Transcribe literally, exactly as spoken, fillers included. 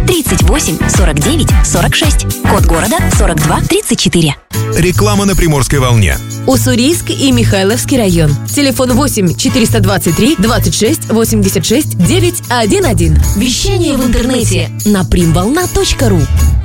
тридцать восемь сорок девять сорок шесть. Код города сорок два тридцать четыре. Реклама на Приморской волне. Уссурийск и Михайловский район. Телефон восемь четыреста двадцать три двадцать шесть восемьдесят шесть девятьсот одиннадцать. Вещание в интернете на примволна точка ру.